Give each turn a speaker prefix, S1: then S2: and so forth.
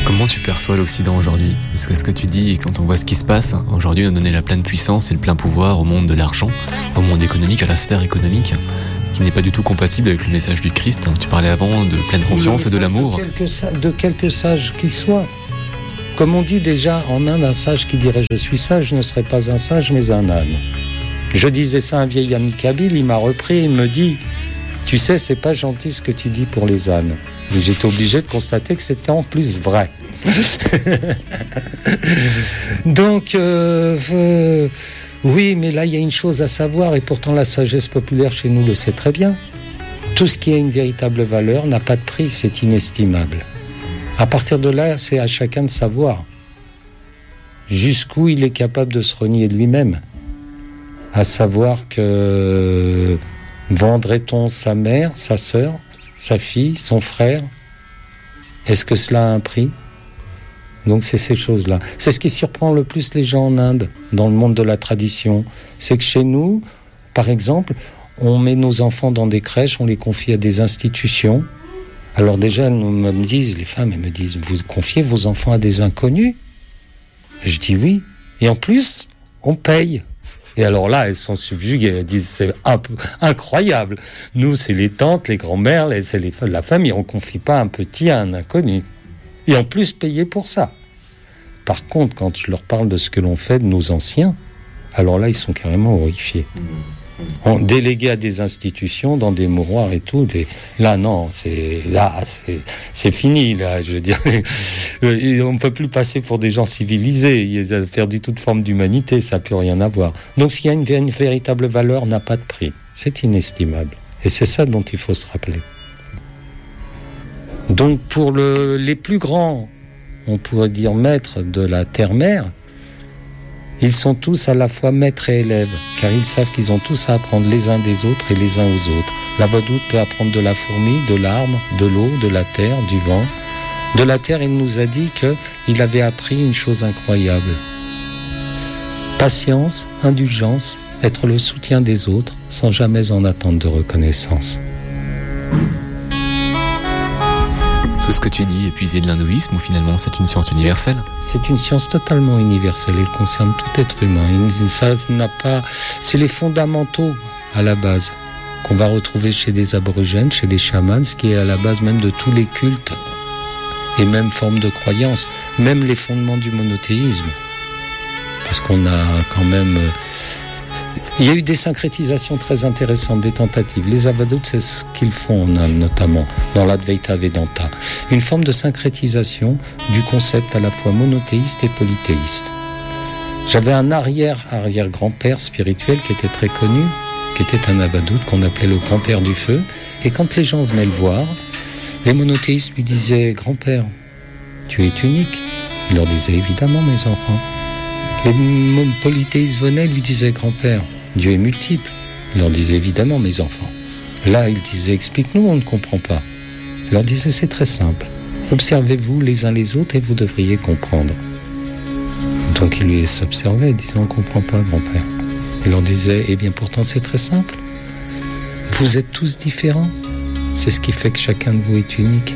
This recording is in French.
S1: Comment tu perçois l'Occident aujourd'hui ? Parce que ce que tu dis, quand on voit ce qui se passe, aujourd'hui on a donné la pleine puissance et le plein pouvoir au monde de l'argent, au monde économique, à la sphère économique, qui n'est pas du tout compatible avec le message du Christ. Tu parlais avant de pleine conscience et de l'amour.
S2: De quelque sage qu'il soit. Comme on dit déjà en Inde, un sage qui dirait « je suis sage » ne serait pas un sage mais un âne. Je disais ça à un vieil ami kabyle, il m'a repris, il me dit « tu sais, c'est pas gentil ce que tu dis pour les ânes ». J'étais obligé de constater que c'était en plus vrai. Donc, oui, mais là, il y a une chose à savoir, et pourtant la sagesse populaire chez nous le sait très bien. Tout ce qui a une véritable valeur n'a pas de prix, c'est inestimable. À partir de là, c'est à chacun de savoir jusqu'où il est capable de se renier lui-même. À savoir que vendrait-on sa mère, sa sœur, sa fille, son frère ? Est-ce que cela a un prix ? Donc c'est ces choses-là. C'est ce qui surprend le plus les gens en Inde, dans le monde de la tradition. C'est que chez nous, par exemple, on met nos enfants dans des crèches, on les confie à des institutions. Alors déjà, les femmes, elles me disent, vous confiez vos enfants à des inconnus ? Je dis oui. Et en plus, on paye. Et alors là, elles sont subjuguées, elles disent, c'est incroyable. Nous, c'est les tantes, les grands-mères, c'est la famille, on ne confie pas un petit à un inconnu. Et en plus, payer pour ça. Par contre, quand je leur parle de ce que l'on fait de nos anciens, alors là, ils sont carrément horrifiés. On délégué à des institutions, dans des mouroirs et tout. Là, non, c'est fini, là, je veux dire. On ne peut plus passer pour des gens civilisés. Ils ont perdu toute forme d'humanité, ça n'a plus rien à voir. Donc, s'il y a une véritable valeur, n'a pas de prix. C'est inestimable. Et c'est ça dont il faut se rappeler. Donc, pour les plus grands, on pourrait dire maîtres de la terre-mère, ils sont tous à la fois maîtres et élèves, car ils savent qu'ils ont tous à apprendre les uns des autres et les uns aux autres. L'Avadoute peut apprendre de la fourmi, de l'arbre, de l'eau, de la terre, du vent. De la terre, il nous a dit qu'il avait appris une chose incroyable. Patience, indulgence, être le soutien des autres, sans jamais en attendre de reconnaissance.
S1: Tout ce que tu dis est puisé de l'hindouisme ou finalement c'est une science universelle ?
S2: C'est une science totalement universelle, elle concerne tout être humain. C'est les fondamentaux à la base qu'on va retrouver chez les aborigènes, chez les chamans, ce qui est à la base même de tous les cultes et même formes de croyances, même les fondements du monothéisme. Parce qu'on a quand même... Il y a eu des syncrétisations très intéressantes, des tentatives. Les Avadoutes, c'est ce qu'ils font en Inde, notamment, dans l'Advaita Vedanta. Une forme de syncrétisation du concept à la fois monothéiste et polythéiste. J'avais un arrière-grand-père spirituel qui était très connu, qui était un Avadoute, qu'on appelait le grand-père du feu. Et quand les gens venaient le voir, les monothéistes lui disaient « Grand-père, tu es unique ». Il leur disait « Évidemment, mes enfants ». Les polythéistes venaient et lui disaient « Grand-père, Dieu est multiple ». Il leur disait « Évidemment, mes enfants ». Là, il disait « Explique-nous, on ne comprend pas ». Il leur disait « C'est très simple. Observez-vous les uns les autres et vous devriez comprendre ». Donc, il les observait, disant « On ne comprend pas, grand-père ». Il leur disait « Eh bien, pourtant, c'est très simple. Vous êtes tous différents. C'est ce qui fait que chacun de vous est unique.